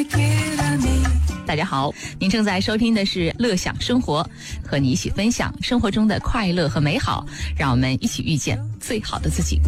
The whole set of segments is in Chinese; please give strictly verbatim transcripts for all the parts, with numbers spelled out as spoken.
大家好，您正在收听的是乐享生活，和你一起分享生活中的快乐和美好，让我们一起遇见最好的自己。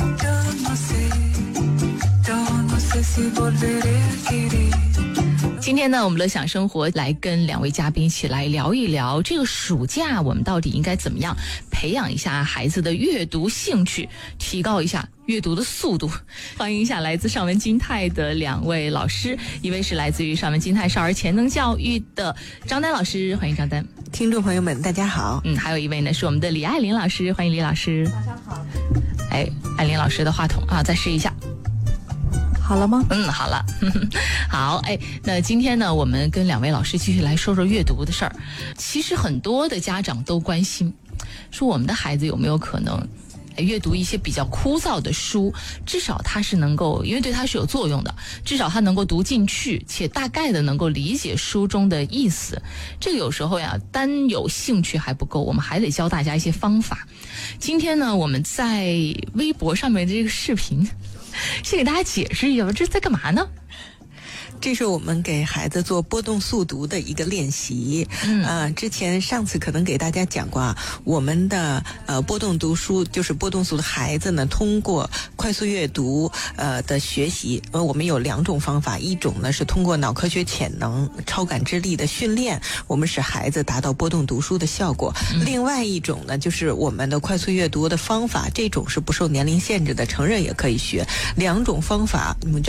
今天呢，我们乐享生活来跟两位嘉宾一起来聊一聊这个暑假我们到底应该怎么样培养一下孩子的阅读兴趣，提高一下阅读的速度。欢迎一下来自上文金泰的两位老师，一位是来自于上文金泰少儿潜能教育的张丹老师，欢迎张丹。 听众朋友们大家好。 嗯，还有一位呢是我们的李爱玲老师，欢迎李老师。 大家好。 哎，爱玲老师的话筒啊，再试一下。 好了吗？ 嗯，好了。好，哎，那今天呢，我们跟两位老师继续来说说阅读的事儿。其实很多的家长都关心，说我们的孩子有没有可能阅读一些比较枯燥的书，至少他是能够，因为对他是有作用的，至少他能够读进去，且大概的能够理解书中的意思。这个有时候呀，单有兴趣还不够，我们还得教大家一些方法。今天呢，我们在微博上面的这个视频，先给大家解释一下，这是在干嘛呢？ 这是我们给孩子做波动速读的一个练习。嗯，呃，之前上次可能给大家讲过啊，我们的呃波动读书就是波动速读孩子呢，通过快速阅读呃的学习，呃，我们有两种方法，一种呢是通过脑科学潜能、超感知力的训练，我们使孩子达到波动读书的效果。嗯、另外一种呢，就是我们的快速阅读的方法，这种是不受年龄限制的，成人也可以学。两种方法，你们